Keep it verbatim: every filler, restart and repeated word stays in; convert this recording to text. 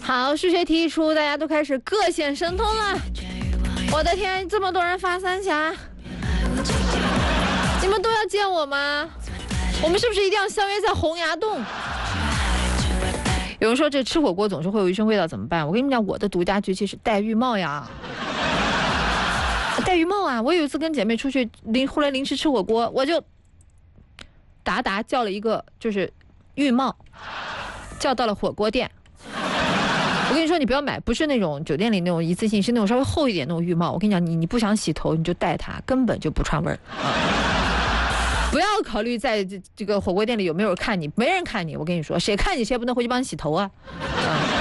好，数学题一出，大家都开始各显神通了。我的天，这么多人发三峡，你们都要见我吗？我们是不是一定要相约在洪崖洞？有人说这吃火锅总是会有一身味道，怎么办？我跟你们讲，我的独家绝技是戴浴帽呀。戴浴帽啊！我有一次跟姐妹出去临后来临时吃火锅，我就达达叫了一个就是浴帽，叫到了火锅店。我跟你说，你不要买，不是那种酒店里那种一次性，是那种稍微厚一点那种浴帽。我跟你讲，你你不想洗头，你就戴它，根本就不串味儿啊！不要考虑在这这个火锅店里有没有人看你，没人看你。我跟你说，谁看你谁不能回去帮你洗头啊？啊